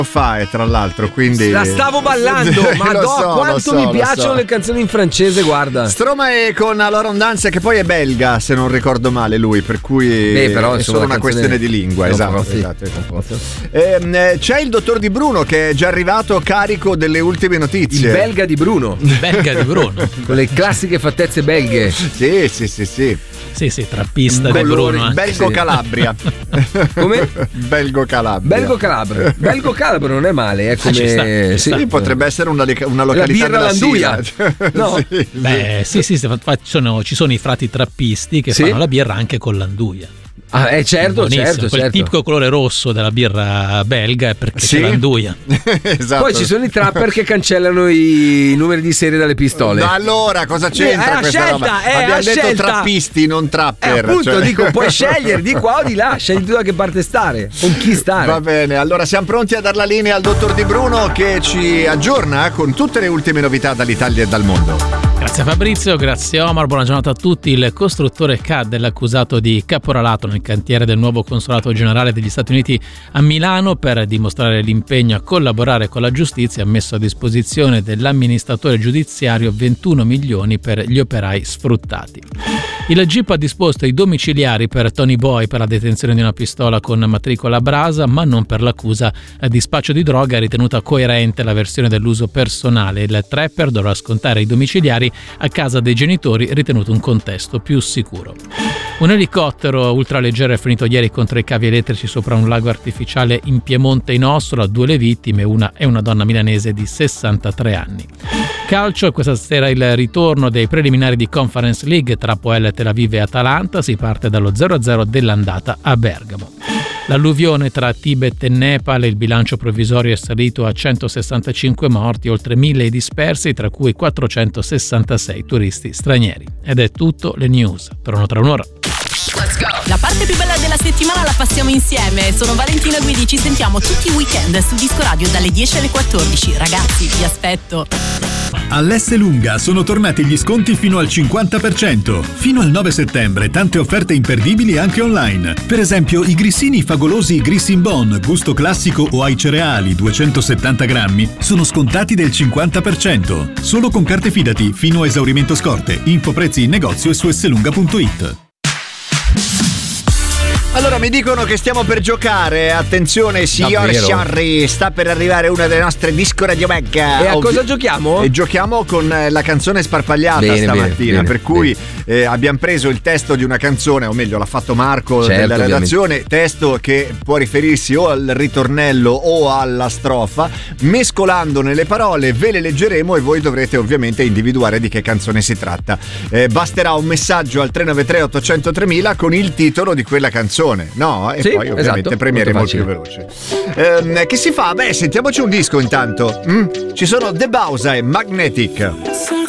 fa, tra l'altro, quindi la stavo ballando. Ma quanto mi piacciono le canzoni in francese, guarda. Stromae con Laurent Dance, che poi è belga, se non ricordo male lui, per cui però, è solo una questione di lingua. Esatto. C'è il dottor Di Bruno che è già arrivato carico delle ultime notizie. Il belga Di Bruno. Con le classiche fattezze belghe. Sì, trappista di Bruno. Belgo Calabria. Come? Belgo Calabria. Belgo Calabria non è male, è come ci sta. Potrebbe essere una località la birra Landuia. No? Ci sono i frati trappisti che fanno la birra anche con l'anduia. Certo. Quel tipico colore rosso della birra belga è perché c'è l'anduia. Esatto. Poi ci sono i trapper che cancellano i numeri di serie dalle pistole. Ma allora cosa c'entra questa roba? Abbiamo detto trappisti, non trapper. Appunto, dico, puoi scegliere di qua o di là, scegli tu da che parte stare, con chi stare. Va bene, allora siamo pronti a dar la linea al dottor Di Bruno che ci aggiorna con tutte le ultime novità dall'Italia e dal mondo. Grazie Fabrizio, grazie Omar, buona giornata a tutti. Il costruttore CAD è accusato di caporalato nel cantiere del nuovo consolato generale degli Stati Uniti a Milano. Per dimostrare l'impegno a collaborare con la giustizia ha messo a disposizione dell'amministratore giudiziario 21 milioni per gli operai sfruttati. Il GIP ha disposto i domiciliari per Tony Boy per la detenzione di una pistola con matricola a brasa, ma non per l'accusa di spaccio di droga. È ritenuta coerente la versione dell'uso personale. Il trapper dovrà scontare i domiciliari a casa dei genitori, ritenuto un contesto più sicuro. Un elicottero ultraleggero è finito ieri contro i cavi elettrici sopra un lago artificiale in Piemonte in Ossola. 2 le vittime, una è una donna milanese di 63 anni. Calcio, questa sera il ritorno dei preliminari di Conference League tra Apoel Tel Aviv e Atalanta. Si parte dallo 0-0 dell'andata a Bergamo. L'alluvione tra Tibet e Nepal, il bilancio provvisorio è salito a 165 morti, oltre 1000 dispersi, tra cui 466 turisti stranieri. Ed è tutto, le news tornano tra un'ora. La parte più bella della settimana la passiamo insieme. Sono Valentina Guidi, ci sentiamo tutti i weekend su Disco Radio dalle 10 alle 14. Ragazzi, vi aspetto. All'Esselunga sono tornati gli sconti fino al 50%. Fino al 9 settembre tante offerte imperdibili anche online. Per esempio i grissini favolosi Grissin Bon, gusto classico o ai cereali 270 grammi sono scontati del 50%. Solo con carte Fidati fino a esaurimento scorte. Info prezzi in negozio e su esselunga.it. Allora mi dicono che stiamo per giocare. Attenzione signore e signori, sta per arrivare una delle nostre Disco Radio Mag. E a cosa giochiamo? E giochiamo con la canzone sparpagliata stamattina. Per cui abbiamo preso il testo di una canzone, o meglio l'ha fatto Marco della redazione, ovviamente. Testo che può riferirsi o al ritornello o alla strofa. Mescolandone le parole ve le leggeremo e voi dovrete ovviamente individuare di che canzone si tratta. Basterà un messaggio al 393 800 3000 con il titolo di quella canzone. No? E poi ovviamente premieremo il più veloce. Che si fa? Beh, sentiamoci un disco intanto. Ci sono The Bausa e Magnetic.